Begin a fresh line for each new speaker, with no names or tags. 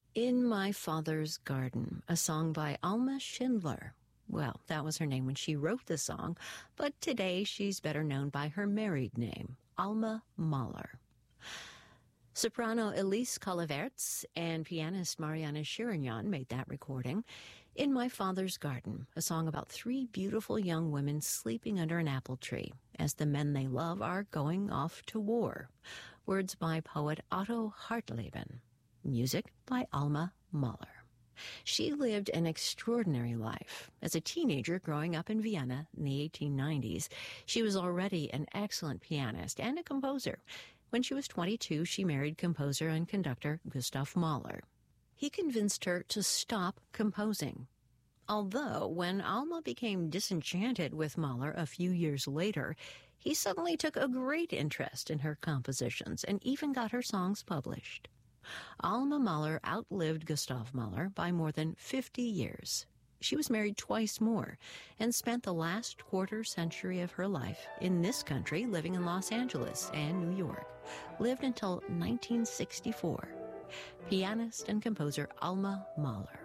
In My Father's Garden, a song by Alma Schindler. Well, that was her name when she wrote the song, but today she's better known by her married name, Alma Mahler. Soprano Elise Colleverts and pianist Mariana Shiragnan made that recording. In My Father's Garden, a song about three beautiful young women sleeping under an apple tree as the men they love are going off to war. Words by poet Otto Hartleben. Music by Alma Mahler. She lived an extraordinary life. As a teenager growing up in Vienna in the 1890s, she was already an excellent pianist and a composer. When she was 22, she married composer and conductor Gustav Mahler. He convinced her to stop composing. Although, when Alma became disenchanted with Mahler a few years later, he suddenly took a great interest in her compositions and even got her songs published. Alma Mahler outlived Gustav Mahler by more than 50 years. She was married twice more and spent the last quarter century of her life in this country, living in Los Angeles and New York. Lived until 1964. Pianist and composer Alma Mahler.